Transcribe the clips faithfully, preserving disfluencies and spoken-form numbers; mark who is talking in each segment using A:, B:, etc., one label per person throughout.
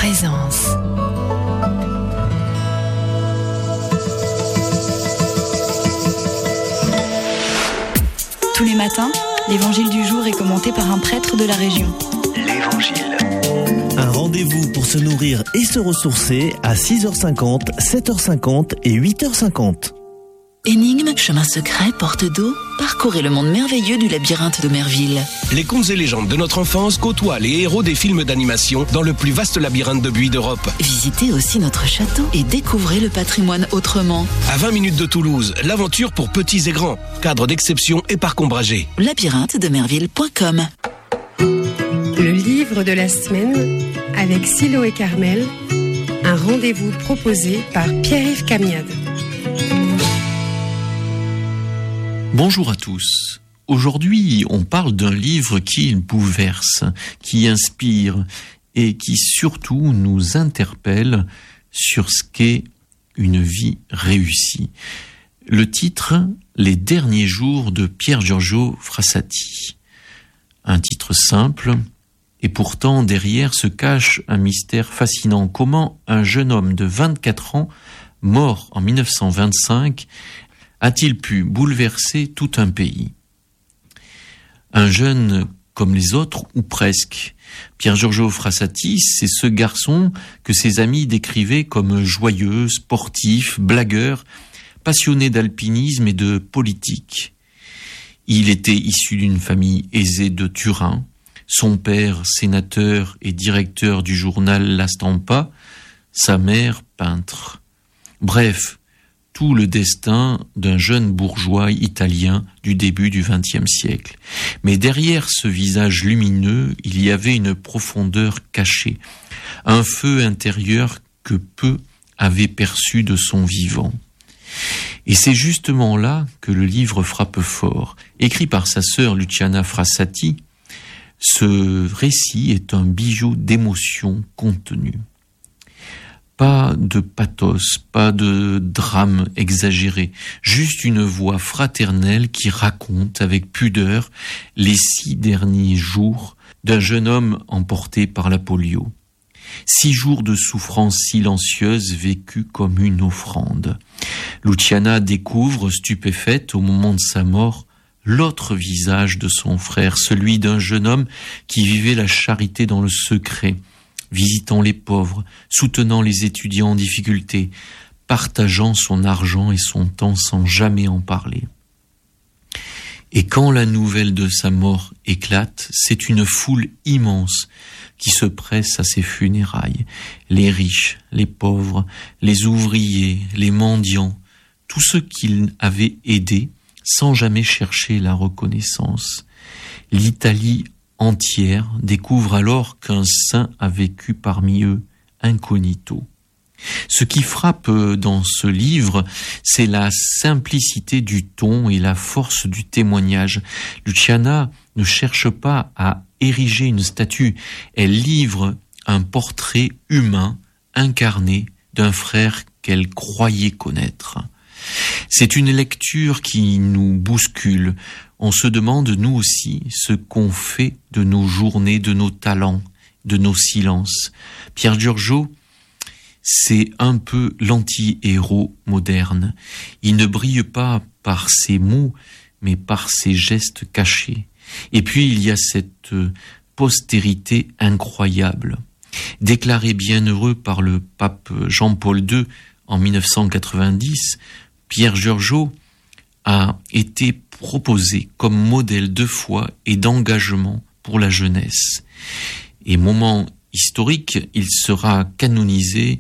A: présence. Tous les matins, l'évangile du jour est commenté par un prêtre de la région.
B: L'Évangile.
C: Un rendez-vous pour se nourrir et se ressourcer à six heures cinquante, sept heures cinquante et huit heures cinquante.
D: Énigme, chemin secret, porte d'eau, parcourez le monde merveilleux du labyrinthe d'Omerville.
E: Les contes et légendes de notre enfance côtoient les héros des films d'animation dans le plus vaste labyrinthe de buis d'Europe.
D: Visitez aussi notre château et découvrez le patrimoine autrement.
E: À vingt minutes de Toulouse, l'aventure pour petits et grands. Cadre d'exception et parc ombragé.
D: labyrinthe demerville point com.
F: Le livre de la semaine avec Silo et Carmel, un rendez-vous proposé par Pierre-Yves Camiade.
G: Bonjour à tous. Aujourd'hui, on parle d'un livre qui bouleverse, qui inspire et qui surtout nous interpelle sur ce qu'est une vie réussie. Le titre, Les derniers jours de Pier Giorgio Frassati. Un titre simple, et pourtant derrière se cache un mystère fascinant. Comment un jeune homme de vingt-quatre ans, mort en dix-neuf cent vingt-cinq, a-t-il pu bouleverser tout un pays? Un jeune comme les autres, ou presque. Pier Giorgio Frassati, c'est ce garçon que ses amis décrivaient comme joyeux, sportif, blagueur, passionné d'alpinisme et de politique. Il était issu d'une famille aisée de Turin, son père sénateur et directeur du journal La Stampa, sa mère peintre. Bref, tout le destin d'un jeune bourgeois italien du début du vingtième siècle. Mais derrière ce visage lumineux, il y avait une profondeur cachée, un feu intérieur que peu avaient perçu de son vivant. Et c'est justement là que le livre frappe fort. Écrit par sa sœur Luciana Frassati, ce récit est un bijou d'émotions contenues. Pas de pathos, pas de drame exagéré, juste une voix fraternelle qui raconte avec pudeur les six derniers jours d'un jeune homme emporté par la polio. Six jours de souffrance silencieuse vécue comme une offrande. Luciana découvre, stupéfaite au moment de sa mort, l'autre visage de son frère, celui d'un jeune homme qui vivait la charité dans le secret, visitant les pauvres, soutenant les étudiants en difficulté, partageant son argent et son temps sans jamais en parler. Et quand la nouvelle de sa mort éclate, c'est une foule immense qui se presse à ses funérailles. Les riches, les pauvres, les ouvriers, les mendiants, tous ceux qu'il avait aidés sans jamais chercher la reconnaissance. L'Italie entière découvre alors qu'un saint a vécu parmi eux incognito. Ce qui frappe dans ce livre, c'est la simplicité du ton et la force du témoignage. Luciana ne cherche pas à ériger une statue, elle livre un portrait humain, incarné, d'un frère qu'elle croyait connaître. C'est une lecture qui nous bouscule. On se demande, nous aussi, ce qu'on fait de nos journées, de nos talents, de nos silences. Pier Giorgio, c'est un peu l'anti-héros moderne. Il ne brille pas par ses mots, mais par ses gestes cachés. Et puis il y a cette postérité incroyable. Déclaré bienheureux par le pape Jean-Paul deux en dix-neuf cent quatre-vingt-dix, Pier Giorgio a été proposé comme modèle de foi et d'engagement pour la jeunesse. Et moment historique, il sera canonisé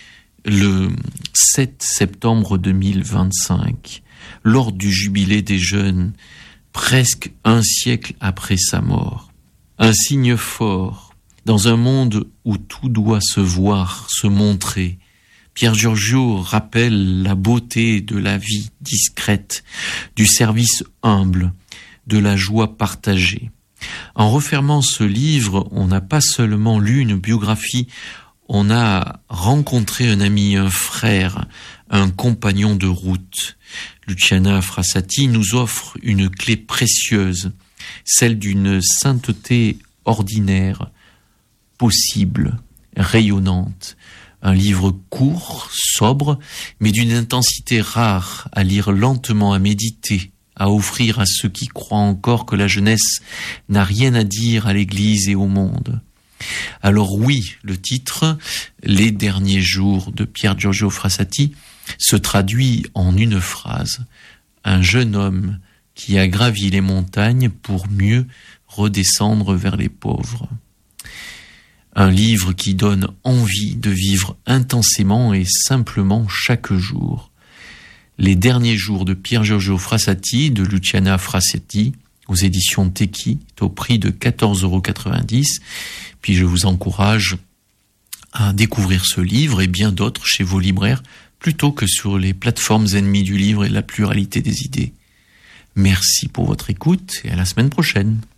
G: le sept septembre deux mille vingt-cinq, lors du jubilé des jeunes, presque un siècle après sa mort. Un signe fort, dans un monde où tout doit se voir, se montrer. Pier Giorgio rappelle la beauté de la vie discrète, du service humble, de la joie partagée. En refermant ce livre, on n'a pas seulement lu une biographie, on a rencontré un ami, un frère, un compagnon de route. Luciana Frassati nous offre une clé précieuse, celle d'une sainteté ordinaire, possible, rayonnante. Un livre court, sobre, mais d'une intensité rare, à lire lentement, à méditer, à offrir à ceux qui croient encore que la jeunesse n'a rien à dire à l'Église et au monde. Alors oui, le titre, Les derniers jours de Pier Giorgio Frassati, se traduit en une phrase. Un jeune homme qui a gravi les montagnes pour mieux redescendre vers les pauvres. Un livre qui donne envie de vivre intensément et simplement chaque jour. Les derniers jours de Pier Giorgio Frassati, de Luciana Frassati, aux éditions Teki, au prix de quatorze euros quatre-vingt-dix. Puis je vous encourage à découvrir ce livre et bien d'autres chez vos libraires, plutôt que sur les plateformes ennemies du livre et de la pluralité des idées. Merci pour votre écoute et à la semaine prochaine.